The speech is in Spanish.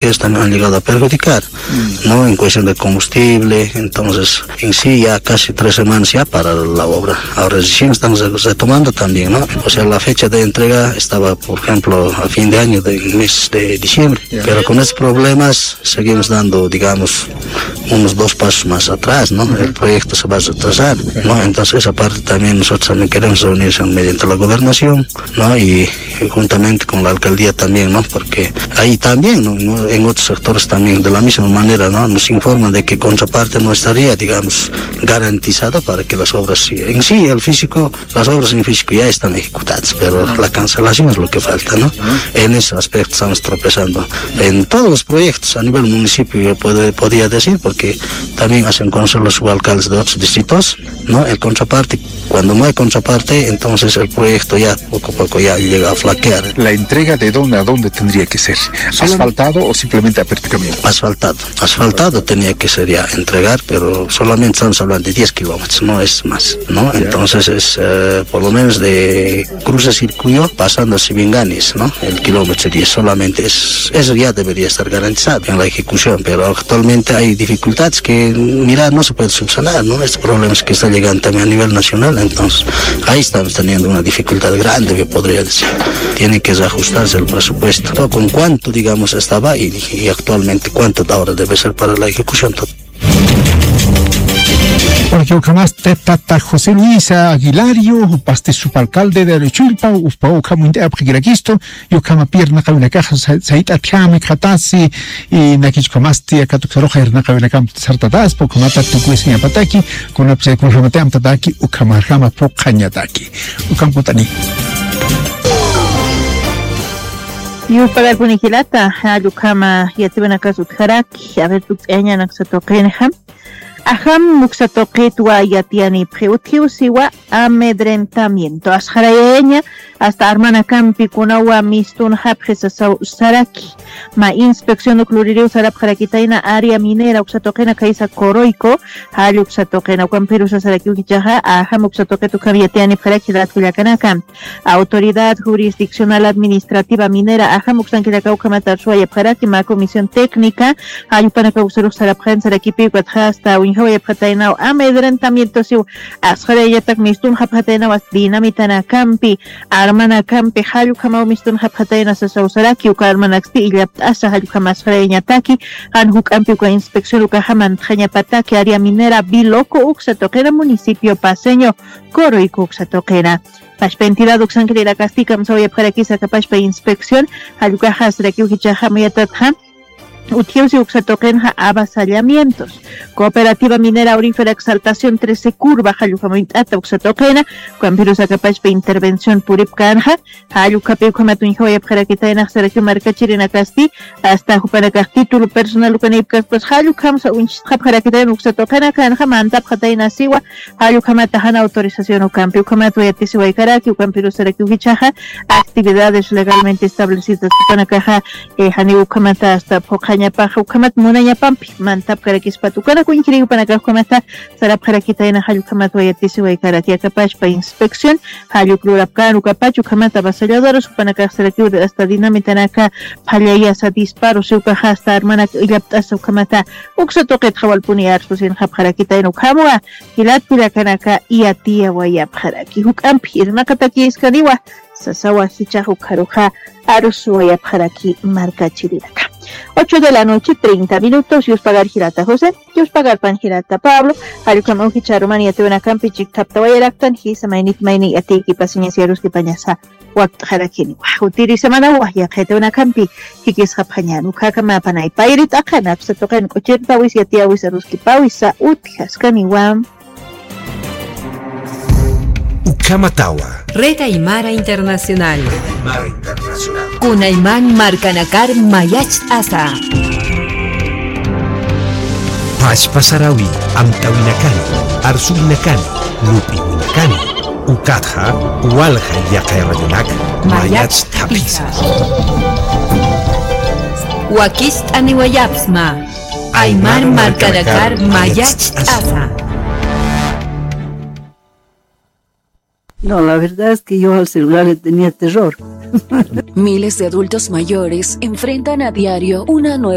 bloqueos también han llegado a perjudicar, ¿no? En cuestión de combustible. Entonces, en sí, ya casi 3 semanas ya para la obra. Ahora recién estamos retomando también, ¿no? O sea, la fecha de entrega estaba, por ejemplo, a fin de año, del mes de diciembre. Pero con estos problemas seguimos dando, digamos, unos 2 pasos más atrás, ¿no? El proyecto se va a retrasar, ¿no? Entonces, esa parte también nosotros también queremos reunirse mediante la gobernación, ¿no? Y juntamente con la alcaldía también, ¿no? Porque ahí también, ¿no? En otros sectores también, de la misma manera, ¿no? Nos informan de que contraparte no estaría, digamos, garantizada para que las obras, en sí, el físico, las obras en físico ya están ejecutadas, pero la cancelación es lo que falta, ¿no? En ese aspecto estamos tropezando. En todos los proyectos a nivel municipio, yo podría decir, porque también hacen conocer los subalcaldes de otros distritos, ¿no? El contraparte, cuando no hay contraparte, entonces el proyecto ya poco a poco ya llega a flaquear. ¿La entrega de dónde a dónde tendría que ser? ¿Asfaltado o simplemente apertamiento? Asfaltado tenía que ser ya entregar, pero solamente estamos hablando de 10 kilómetros, no es más, ¿no? Entonces es por lo menos de Cruce Circuyo pasando a Sivinganis, ¿no? El kilómetro 10 solamente eso ya debería estar garantizado en la ejecución, pero actualmente hay dificultades que, mira, no se puede subsanar, ¿no? Estos problemas que están llegando también a nivel nacional, entonces ahí estamos teniendo una dificultad grande, yo podría decir. Tiene que reajustarse el presupuesto. Todo con cuánto, digamos, estaba y actualmente cuánto ahora debe ser para la ejecución. Porque ucamas tata José Luis Aguilario, paste subalcalde de Arequipa, ucaminte apigiraquisto, ucama pierna cabina caja saita tiame katasi y nakichkamasti akatuxaroja herna cabina cam sartatas, pocomata tucuesia pataki, con apse con ramateam tataki, ucamarama pocañataki, ucamputani. Yus pagar punigilata, alukama yatibana kasutjaraki, a ver tu aña naxatokenham. Aham muxatoquetua yatiani preutiw siwa amedrentamiento. Asjarayeña hasta armana campi kunawa mistun hapjesa saraki. Ma inspección ocluririo sarap jarakitaina área minera uxatoquena kaisa coroico. Hali uxatoquena ucamperusa saraki ukichaja. Aham uxatoquetu yatiani prekilat kuyakanaka. Autoridad jurisdiccional administrativa minera. Aham uxanquilaka ucamatar suaya paraki ma comisión técnica. Ayupanaka uxaruk sarap jan sarakipi hasta Hawaya Patainao, amedrentamiento siu, Asjareyatak Mistun Hapatena was Dinamitana Campi, Armana Campi, Hayukama Mistun Hapatena Sausaraki, Ukarmanaxti, Asa Hayukamas Reñataki, Anhuk Ampiuka Inspección Ukahaman, Jañapataki, área minera, Biloco, Uxatoquera, municipio paseño, Coro y Uxatoquera. Pashpa entidad Uxanquera Castica, Msoya Paraquisa, Capashpa Inspección, Hayukajas, Rekiukichahamayathan. Utiusi uxatoquenja avasallamientos. Cooperativa Minera Aurífera Exaltación 13 Curva, Hayukamintata uxatoquena, Cuampirusa Capachpe Intervención Puripcanja, Hayukapi Ukamatuinjoya Parakitaina Saraku Marcachirina Casti, hasta Jupanacas título personal Ucanipcas, pues Hayukamsa Unchap Parakitaina uxatoquena, Canja Mantap Jataina Siwa, Hayukamatahana autorización Ucampi, Ukamatuetisiwa y Karaki, Ucampirusa Rakugichaja, actividades legalmente establecidas Upanacaja, Hani Ukamata hasta Poca paja ukamat munanya pampi mantap karakis patukana ku inkiri upanaka ukamata sarap karakitaina hayukamat wayatisi waykaratia kapach pa inspección hayuklurapkan ukapach ukamata avasalladoros upanaka sarakiu hasta dinamitanaka phallayasa disparos ukaja hasta hermana ilaptasa ukamata uksatoqet hawalpuni arsusin hap karakitaina ukamua hilat pilakanaka iatia wayap karaki ukampi irnakataki iskaniwa sasawa hichahu karuja arus wayap karaki marca chiriraka. 8 de la noche, 30 minutos, Yus pagar Girata José, Yus pagar pan Girata Pablo, Harukamau Hicharumani, Yatevana Campi, Chictapta Wayraktan, Hisa Mainit Maini, Atiki, Pasiñas y Aruski Pañasa, Wakt Harakini, Utiri Semana, Waya, Hetevana Campi, Hikis Hapañan, Ukakama Panay, Pairit Akanap, Satokan, Cocher Pawis, Yatiawis, Aruski Pawisa, Utijas, Kaniwam. Ukamatawa. Red Aymara Internacional. Kunayman Marcanakar Mayach Asa. Pashpasarawi, Amtawinakani, Arsulinakani, Lupinakani, Ukatha, Walha Yakairayanak, Mayach Tapisa. Wakist Aniwayapsma. Aymar Marcanakar Mayach Asa. No, la verdad es que yo al celular le tenía terror. Miles de adultos mayores enfrentan a diario una nueva